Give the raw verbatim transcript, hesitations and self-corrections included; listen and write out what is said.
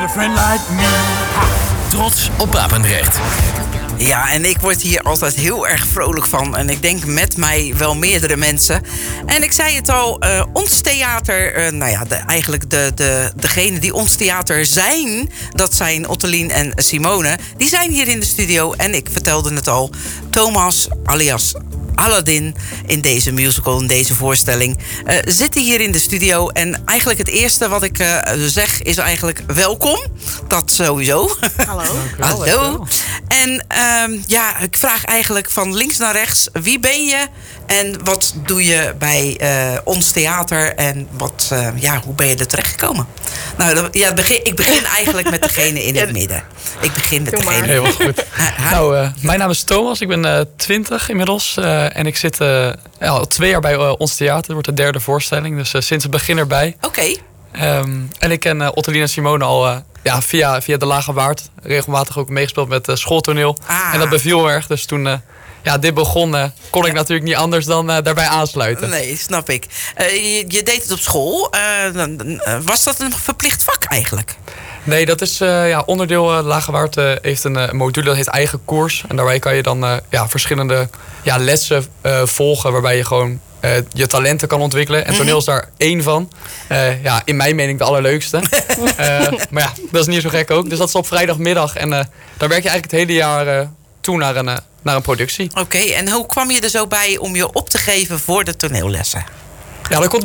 Trots op Papendrecht. Ja, en ik word hier altijd heel erg vrolijk van. En ik denk met mij wel meerdere mensen. En ik zei het al, uh, ons theater... Uh, nou ja, de, eigenlijk de, de, degene die ons theater zijn... dat zijn Ottelien en Simone. Die zijn hier in de studio. En ik vertelde het al, Thomas alias Aladdin in deze musical, in deze voorstelling, uh, zitten hier in de studio. En eigenlijk het eerste wat ik uh, zeg is eigenlijk welkom. Dat sowieso. Hallo. Hallo. En uh, ja, ik vraag eigenlijk van links naar rechts. Wie ben je en wat doe je bij uh, ons theater? En wat, uh, ja, hoe ben je er terechtgekomen? Nou, ja, begin, ik begin eigenlijk met degene in het midden. Ik begin met degene. Heel goed. Nou, uh, mijn naam is Thomas. Ik ben uh, twintig inmiddels. Uh, en ik zit uh, ja, al twee jaar bij uh, ons theater. Het wordt de derde voorstelling. Dus uh, sinds het begin erbij. Oké. Okay. Um, en ik ken uh, Ottelien en Simone al uh, ja, via, via de Lage Waard. Regelmatig ook meegespeeld met uh, schooltoneel. Ah. En dat beviel erg. Dus toen uh, ja, dit begon, uh, kon ik ja. natuurlijk niet anders dan uh, daarbij aansluiten. Nee, snap ik. Uh, je, je deed het op school. Uh, uh, was dat een verplicht vak eigenlijk? Nee, dat is uh, ja, onderdeel. Uh, Lage Waard uh, heeft een uh, module, dat heet eigen koers. En daarbij kan je dan uh, ja, verschillende ja, lessen uh, volgen... waarbij je gewoon uh, je talenten kan ontwikkelen. En toneel is daar één van. Uh, ja, in mijn mening de allerleukste. uh, maar ja, dat is niet zo gek ook. Dus dat is op vrijdagmiddag. En uh, daar werk je eigenlijk het hele jaar uh, toe naar een, uh, naar een productie. Oké, okay, en hoe kwam je er zo bij om je op te geven voor de toneellessen? Ja, dat komt